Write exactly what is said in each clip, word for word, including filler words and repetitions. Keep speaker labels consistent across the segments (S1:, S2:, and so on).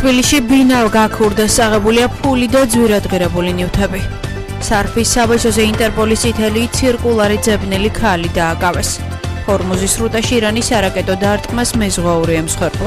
S1: თბილისში ბინავ გაქურდეს აღებულია ფული და ძვირადღირებული ნივთები. სარფის საბაჟოზე ინტერპოლის წითელი ცირკულარი ძებნელი ქალი დააკავეს. ჰორმუზის სრუტეში ირანის არაკეტო დარტყმას მეზღვაური ემსხვერპლა.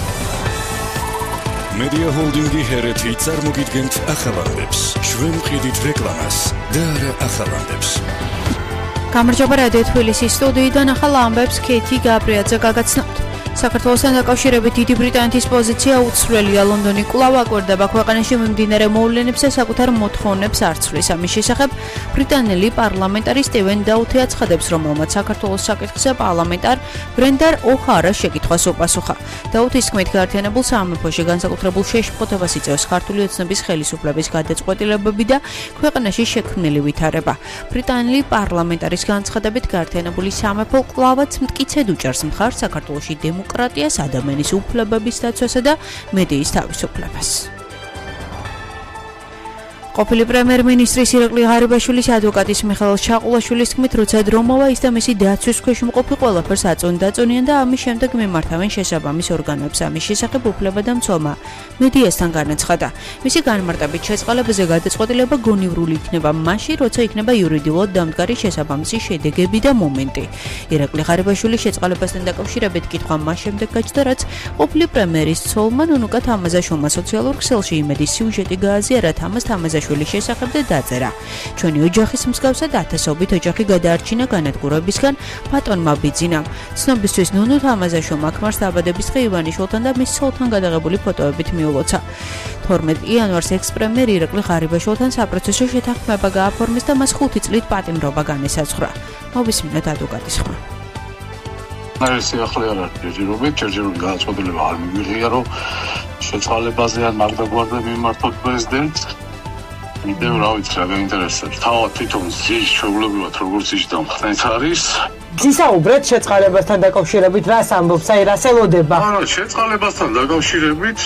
S2: Media Holdingi ჰერეთი წარმოგიდგენთ ახალანდებს. ჩვენ ვყიდით რეკლამას და არა ახალანდებს.
S1: გამარჯობა რადიო თბილისის სტუდიიდან ახალ ამბებს ქეთი გაბრიაძე გაგაცნობთ. საქართველოსთან დაკავშირებით დიდი ბრიტანეთის პოზიცია უცვლელია. ლონდონი კვლავ აკვირდება ქვეყანაში მიმდინარე მოვლენებს და საკუთარ მოთხოვნებს არ ცვლის. ამის შესახებ ბრიტანელი პარლამენტარი სტივენ დაუთი აცხადებს, რომელმაც საქართველოს საკითხზე პარლამენტარ ბრენდან ო'ჰარას შეკითხვას უპასუხა. დაუთის თქმით, გაერთიანებულ სამეფოში განსაკუთრებულ შეშფოთებას იწვევს ქართული ოცნების ხელისუფლების გადაწყვეტილებები და ქვეყანაში შექმნილი ვითარება. ბრიტანელი პარლამენტარის განცხადებით, გაერთიანებული სამეფო კვლავაც მტკიცედ უჭერს მხარს საქართველოში დემოკრატიას, ადამიანის უფლებების დაცვასა და მედიის თავისუფლებას. ყოფილი პრემიერ-მინისტრის ირაკლი ღარიბაშვილის ადვოკატის მიხეილ ჩაყულაშვილის თქმით, როცა დრომოვა ის და მისი დაცვის ქვეშ მყოფი ყველაფერს აწონდაწონიან და ამის შემდეგ მიმართავენ შესაბამის ორგანოებს. ამის შესახებ უფლება და მცველმა მედიასთან განაცხადა. მისი განმარტებით, შეწყალებაზე გადაწყვეტილება გონივრული იქნება მაშინ, როცა იქნება იურიდიულად დამდგარი შესაბამისი შედეგები და მომენტი. ირაკლი ღარიბაშვილის შეწყალებასთან დაკავშირებით კითხვა მას შემდეგ გაჩნდა, რაც ყოფილი პრემიერის ცოლმა ნუნუკა თამაზაშვილმა სოციალურ ქსელში იმედის სიუჟეტი გააზიარა თამაზ თამაზაშვილის შესახებ და დაწერა. ჩვენი ოჯახის მსგავსად ათასობით ოჯახი გადაარჩინა განადგურებისგან ბატონმა ბიძინამ. ცნობისთვის ნუნუ თამაზაშვილმა ქმარს დაბადების დღე ივანიშვილთან და მის ცოლთან გადაღებული ფოტოებით მიულოცა. თორმეტ იანვარს ექს-პრემიერ ირაკლი ღარიბაშვილთან საპროცესო შეთანხმება გააფორმეს და მას ხუთი წლით პატიმრობა განესაზღვრა. მოვისმინოთ ადვოკატის ხმა.
S3: ეს ახლა არ არის ჯერჯერობით, ჯერჯერობით გადაწყვეტილება არ მიიღია, რომ შეწყალებაზე ან მაგდაგვარდა მიმართოთ პრეზიდენტს. მიდევ რა ვიცი რა გაინტერესებს. თავად თვითონ ზის შეულებრივად როგორც ის დამხნეთ არის.
S4: გისაუბრეთ შეწყალებასთან დაკავშირებით, რას ამბობს, აი რას ელოდება?
S3: არა, შეწყალებასთან დაკავშირებით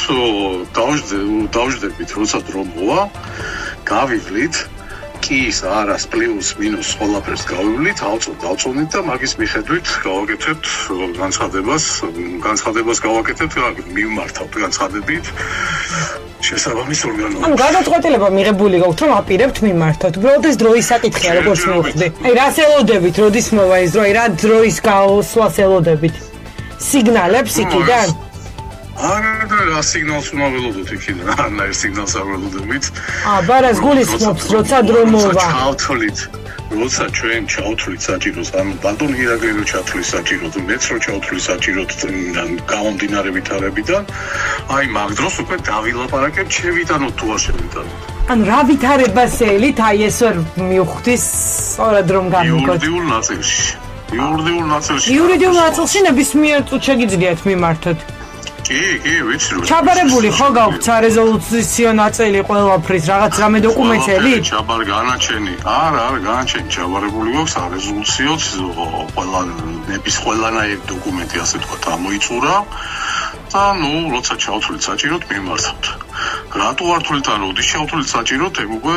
S3: დავждებით, როცა დრო მოვა, გავივლით კის არას პლუს მინუს ყველაფერს გავივლით, ავწოთ, დავწონით და მაგის მიხედვით გავაკეთებთ განცხადებას, განცხადებას გავაკეთებთ, მივმართავთ განცხადებით. შესაბამის ორგანოებს.
S4: ანუ გადაწყვეტილება მიღებული გაქვთ, რომ აპირებთ მიმართოთ. უბრალოდ ეს დროის საკითხია, როგორც მივხვდი. აი რას ელოდებით, როდის მოვა ეს დრო, რა დროის გაუსვლას ელოდებით? სიგნალებს იქიდან?
S3: არა, რა სიგნალს უნდა ველოდოთ იქიდან? არა, ეს სიგნალს არ ველოდებით.
S4: აა, ბარას გულისხმობს, როცა დრო მოვა.
S3: ჩავთვლით, როცა ჩვენ ჩავთვლით საჭიროს, ანუ ბატონ ირაკლი რო ჩავთვლის საჭიროს, მეც რო ჩავთვლის საჭიროს გამომდინარე ვითარებიდან, აი მაგ დროს უკვე დავილაპარაკებთ შევიტანოთ თუ არ შევიტანოთ.
S4: ანუ რა ვითარებას ელით, აი ეს ვერ მივხვდის, სწორად რომ გამიგოთ.
S3: იურიდიულ ნაწილში. იურიდიულ ნაწილში.
S4: იურიდიულ ნაწილში ნებისმიერ წუთს შეგიძლიათ მიმართოთ.
S3: კი, კი, ვიცი რომ.
S4: ჩაბარებული ხო გაქვთ სარეზოლუციო ნაწილი ყველაფრის, რაღაც რამე დოკუმენტებით?
S3: ჩაბარ განაჩენი. არა, არა, განაჩენი ჩაბარებული გაქვს სარეზოლუციოც, ყველა ნების ყველანაირი დოკუმენტი ასე თქვა ამოიწურა. და ნუ, როცა ჩავთვლით საჭიროდ მიმართავთ. რატო არ თვლით, ან როდის ჩავთვლით საჭიროდ, ეგ უკვე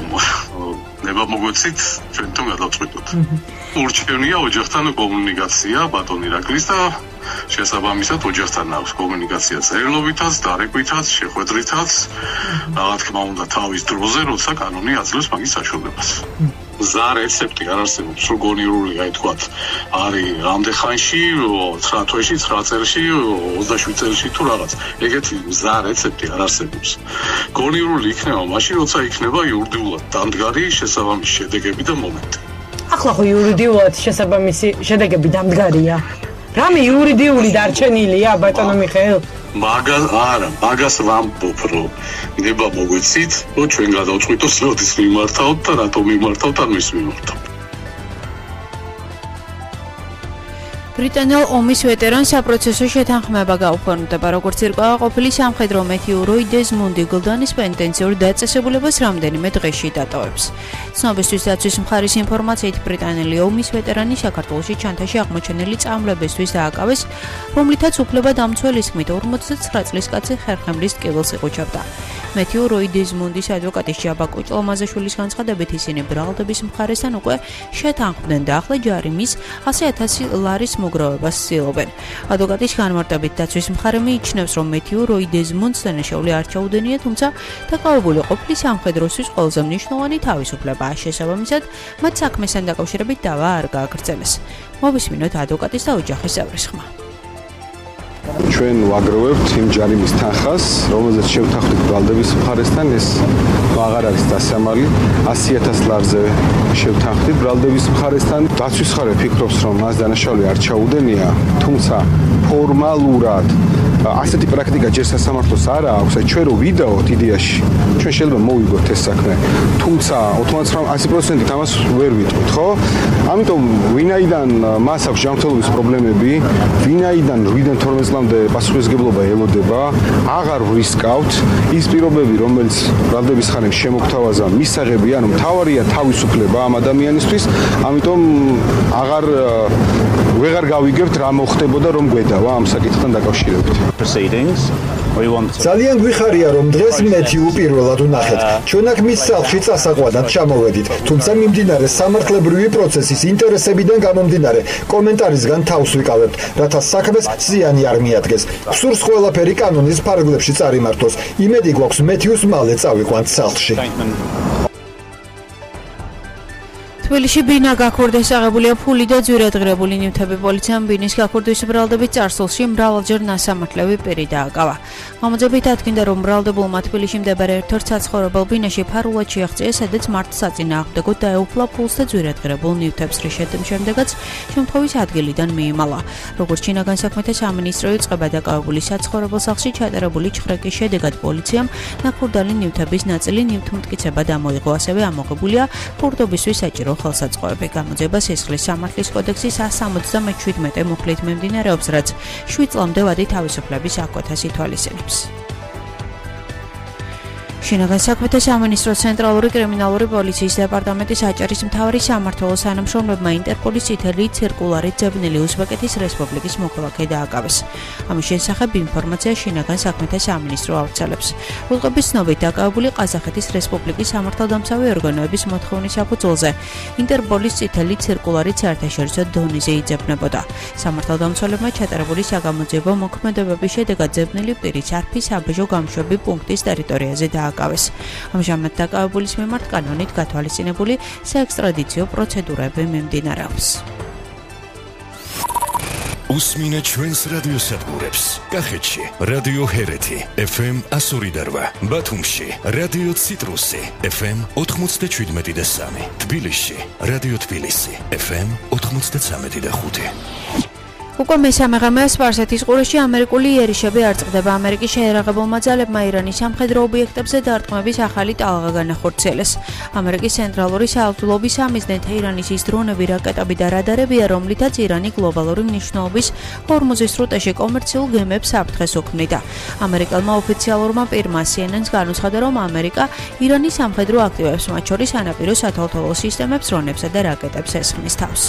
S3: ნება მოგვეცით, ჩვენთან გადავწყვეტოთ. ურჩევნია ოჯახთან კომუნიკაცია ბატონ ირაკლის და შესაბამისად ოჯახთან აქვს კომუნიკაცია წერილობითაც, დარეკვითაც, შეხვედრითაც, რა თქმა უნდა თავის დროზე, როცა კანონი აძლევს მაგის საშუალებას. მზა რეცეპტი არ არსებობს, სრულგონივრული, აი თქვათ, არის რამდენ ხანში, ცხრა თვეში, ცხრა წელში, ოცდაშვიდ წელში თუ რაღაც. ეგეთი მზა რეცეპტი არ არსებობს. გონივრული იქნება მაშინ, როცა იქნება იურიდიულად დამდგარი შესაბამისი შედეგები და მომენტი.
S4: ახლა ხო იურიდიულად შესაბამისი შედეგები დამდგარია. რამე იურიდიული დარჩენილია ბატონო მიხეილ?
S3: მაგას არა, მაგას ვამბობ, რომ ნება მოგვეცით, რომ ჩვენ გადავწყვიტოთ, როდის მიმართავთ და რატომ მიმართავთ, ან ვის მიმართავთ.
S1: ბრიტანელ ომის ვეტერანს საპროცესო შეთანხმება გაუფორმდება, როგორც ირკვევა ყოფილი სამხედრო მეტიუროი დეზმონდი გლდანის პენტენციურ დაწესებულებას რამდენიმე დღეში დატოვებს. ცნობისთვის დაცვის მხარის ინფორმაციით, ბრიტანელი ომის ვეტერანი საქართველოში ჩანთაში აღმოჩენილი წამლებისთვის დააკავეს, რომლითაც უფლება დამცველის თქმით ორმოცდათსცხრა წლის კაცი ხერხემლის ტკივილს იყუჩებდა. მეტიუროი დეზმონდის ადვოკატის ჯაბა კოჭლამაზაშვილის განცხადებით, ისინი ბრალდების მხარესთან უკვე შეთანხმდნენ და ახლა ჯარი მის ასი ათასი ლარის მოგროვებას ცდილობენ. ადვოკატის განმარტებით დაცვის მხარე მიიჩნევს, რომ მეთიუ როი დეზმონდს დანაშაული არ ჩაუდენია, თუმცა დაკავებული ყოფილი სამხედროსთვის ყველაზე მნიშვნელოვანი თავისუფლებაა. შესაბამისად, მათ საქმესთან დაკავშირებით დავა არ გააგრძელეს. მოვისმინოთ ადვოკატის და ოჯახის წევრის ხმა.
S5: ჩვენ ვაგროვებთ იმ ჯარიმის თანხას, რომელზეც შევთანხმდით ბრალდების მხარესთან, ეს აღარ არის დასამალი, ასი ათას ლარზე შევთანხმდით ბრალდების მხარესთან. დაცვის მხარე ფიქრობს, რომ მას დანაშაული არ ჩაუდენია, თუმცა ფორმალურად ასეთი პრაქტიკა ჯერ სასამართლოს არ აქვს, აი ჩვენ რო ვიდაოთ იდეაში, ჩვენ შეიძლება მოვიგოთ ეს საქმე, თუმცა ათორმეტ ასი პროცენტით ამას ვერ ვიტყვით, ხო? ამიტომ ვინაიდან მას აქვს ჯანმრთელობის პრობლემები, ვინაიდან რვიდან თორმეტ წლამდე პასუხისმგებლობა ელოდება, აღარ ვრისკავთ ის პირობები, რომელიც ბრალდების ხანემ შემოგთავაზა მისაღები, ანუ მთავარია თავისუფლება ამ ადამიანისთვის, ამიტომ აღარ ვეღარ გავიგებთ რა მოხდებოდა რომ გვედავა ამ საკითხთან დაკავშირებით.
S6: ძალიან გვიხარია რომ დღეს მეთიუ პირველად ვნახეთ. ჩვენ აქ მის სახლში წასაყვანად ჩამოვედით, თუმცა მიმდინარე სამართლებრივი პროცესის ინტერესებიდან გამომდინარე, კომენტარისგან თავს ვიკავებთ, რათა საქმეს ზიანი არ მიადგეს. სურს ყველაფერი კანონის ფარგლებში წარიმართოს. იმედი გვაქვს მეთიუს მალე წავიყვანთ სახლში.
S1: თბილისში ბინა გაქორდეს აღებულია ფული და ძვირადღირებული ნივთები. პოლიციამ ბინის გაქორდვის ბრალდების წარსულში მრავალჯერ ნასამართლები პირი დააკავა. გამოძებით ადგინდა, რომ ბრალდებულმა თბილისში მდებარე ერთ-ერთ საცხოვრებელ ბინაში ფარულად შეაღწია, სადაც მარტს საწინააღმდეგოდ დაეუფლა ფულს და ძვირადღირებულ ნივთებს, რის შემდეგაც შემთხვევის ადგილიდან მიიმალა. როგორც შინაგან საქმეთა სამინისტრო იწყება, დაკავებული საცხოვრებელ სახლში ჩატარებული ჩხრეკის შედეგად პოლიციამ ნაქურდალი ნივთების ნაწილი ნივთმტკიცებად ამოიღო, ასევე ამოღებულია ფურდობისთვის საჭირო ხელსაწყოები. გამოძიება სისხლის სამართლის კოდექსის სამ ოცდამეჩვიდმეტე მუხლით მიმდინარეობს, რაც შვიდ წლამდე ვადი თავისუფლების აკვეთას ითვალისწინებს. შინაგან საქმეთა სამინისტროს ცენტრალური კრიმინალური პოლიციის დეპარტამენტის აჭარის მთავარი სამმართველოს თანამშრომლებმა ინტერპოლის წითელი ცირკულარით ძებნილი უზბეკეთის რესპუბლიკის მოქალაქე დააკავეს. ამის შესახებ ინფორმაცია შინაგან საქმეთა სამინისტრო ავრცელებს. უწყების ცნობით დაკავებული ყაზახეთის რესპუბლიკის სამართალდამცავი ორგანოების მოთხოვნის საფუძველზე ინტერპოლის წითელი ცირკულარით საერთაშორისო დონეზე იძებნებოდა. სამართალდამცველებმა ჩატარებული საგამოძიებო მოქმედებების შედეგად ძებნილი პირის არფის საბაჟო გამშვები პუნქტის ტერიტორიაზე დააკავეს. ამჟამად დაკავებულის მიმართ კანონით გათვალისწინებული საექსტრადიციო პროცედურები მიმდინარეობს.
S2: უსმინე ჩვენს რადიოსადგურებს. კახეთში რადიო ჰერეთი ეფ ემ εκατო ორი და რვა, ბათუმში რადიო ციტრუსი ეფ ემ ოთხმოცდაშვიდმეტი და სამი, თბილისში რადიო თბილისი ეფ ემ ოთხმოცდაცამეტი და ხუთი.
S1: უკვე მესამე ღამეა სპარსეთის ყურეში ამერიკული იერიშები არ წყდება. ამერიკის შეერაღებულმა ძალებმა ირანის სამხედრო ობიექტებზე დარტყმების ახალი ტალღა განახორციელეს. ამერიკის ცენტრალური საავტომობილების სამიზნე ირანის ის დრონები, რაკეტები და რადარებია, რომლითაც ირანი გლობალური მნიშვნელობის ჰორმუზის სრუტეში კომერციულ გემებს საფრთხეს უქმნიდა. ამერიკელმა ოფიციალურმა პირმა სი ენ ენ-ს განუცხადა, რომ ამერიკა ირანის სამხედრო აქტივებს, მათ შორის სანაპირო სათვალთვალო სისტემებს, დრონებსა და რაკეტებს ესხმის თავს.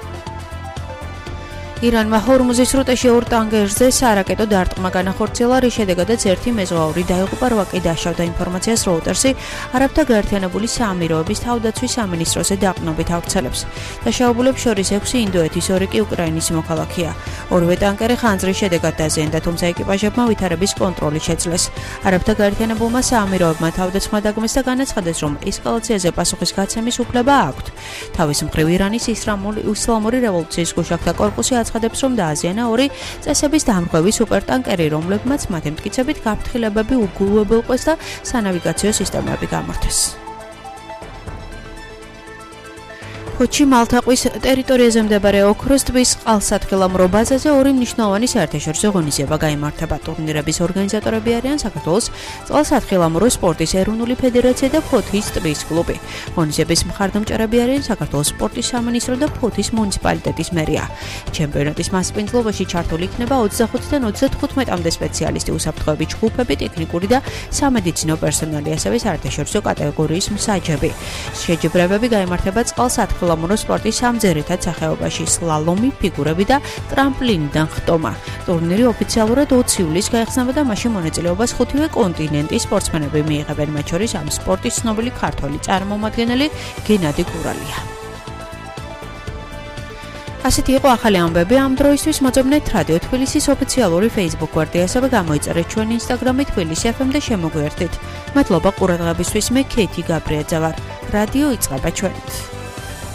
S1: ირანმა ჰორმუზის სრუტეში ორ ტანგერზე სარაკეტო დარტყმა განახორციელა, რის შედეგადაც ერთი მეზღვაური დაიღუპა, რვა კი დაშავდა. ინფორმაციას როუტერსი არაბთა გაერთიანებული საამიროების თავდაცვის სამინისტროზე დაყრდნობით ავრცელებს. დაშავებულებს შორის ექვსი ინდოეთის, ორი კი უკრაინის მოქალაქეა. ორივე ტანკერი ხანძრის შედეგად დაზიანდა, თუმცა ეკიპაჟებმა ვითარების კონტროლი შეძლეს. არაბთა გაერთიანებულმა საამიროებმა თავდაცვა დაგმეს და განაცხადეს, რომ ესკალაციაზე პასუხის გაცემის უფლება აქვთ. თავის მხრივ ირანის ისლამური რევოლუციის გუშაგთა კორპუსი აცხადებს, რომ დააზიანა ორი წესების დამრღვევი სუპერტანკერი, რომლებმაც მათი მტკიცებით გაფრთხილებები უგულვებელყვეს და სანავიგაციო სისტემები გამართეს. ფოჩი მალთაყვის ტერიტორიაზე მდებარე ოქროს ტბის წყალსათხილამურო ბაზაზე ორი მნიშვნელოვანი საერთაშორისო ღონისძიება გაიმართება. ტურნირების ორგანიზატორები არიან საქართველოს წყალსათხილამურო სპორტის ეროვნული ფედერაცია და ფოთის ტბის კლუბი. ღონისძიების მხარდამჭერები არიან საქართველოს სპორტის სამინისტრო და ფოთის მუნიციპალიტეტის მერია. ჩემპიონატის მასპინძლობაში ჩართული იქნება ოცდახუთიდან ოცდათხუთმეტამდე სპეციალისტი, უსაფრთხოების ჯგუფები, ტექნიკური და სამედიცინო პერსონალი, ასევე საერთაშორისო კატეგორიის მსაჯები. შეჯიბრებები გაიმართება წყალსათხილამურო ლამურო სპორტის სამძერეთად სახეობაში, სლალომი, ფიგურები და ტრამპლინიდან ხტომა. ტურნირი ოფიციალურად ოცი ივლისს გაიხსნება და მასში მონაწილეობას ხუთივე კონტინენტის სპორტსმენები მიიღებენ, მათ შორის ამ სპორტის ცნობილი ქართველი წარმომადგენელი გენადი გურალია. ასეთი იყო ახალი ამბები ამ დროისთვის. მოძებნეთ რადიო თბილისის ოფიციალური Facebook გვერდი, ასევე გამოიწერეთ ჩვენი Instagram-ი თბილისი ეფ ემ და შემოგვიერთდით. მადლობა ყურადღებისთვის. მე ქეითი გაბრიაძე ვარ. რადიო იწყება ჩვენით.